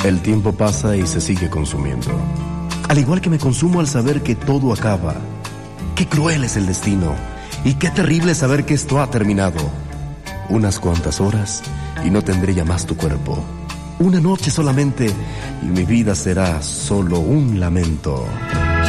El tiempo pasa y se sigue consumiendo. Al igual que me consumo al saber que todo acaba. Qué cruel es el destino y qué terrible saber que esto ha terminado. Unas cuantas horas y no tendré ya más tu cuerpo. Una noche solamente y mi vida será solo un lamento.